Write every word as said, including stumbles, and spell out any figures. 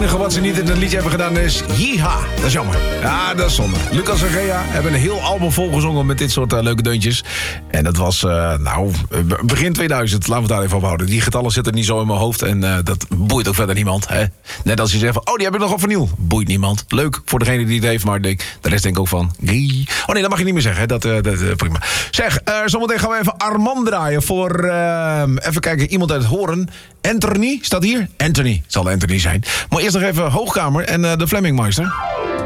enige wat ze niet in het liedje hebben gedaan is Yeeha. Dat is jammer. Ja, dat is zonde. Lucas en Gea hebben een heel album volgezongen met dit soort uh, leuke deuntjes. En dat was, uh, nou, begin tweeduizend. Laten we het daar even op houden. Die getallen zitten niet zo in mijn hoofd. En uh, dat boeit ook verder niemand. Hè? Net als je zegt van, oh, die heb ik nog op vernieuw. Boeit niemand. Leuk voor degene die het heeft, maar de rest denk ik ook van... Nee. Oh nee, dat mag je niet meer zeggen. Hè? Dat, uh, dat uh, prima. Zeg, uh, zometeen gaan we even Armand draaien voor... Uh, even kijken, iemand uit Hoorn. Anthony, staat hier? Anthony, zal Anthony zijn. Maar eerst nog even Hoogkamer en uh, de Flemmingmeister.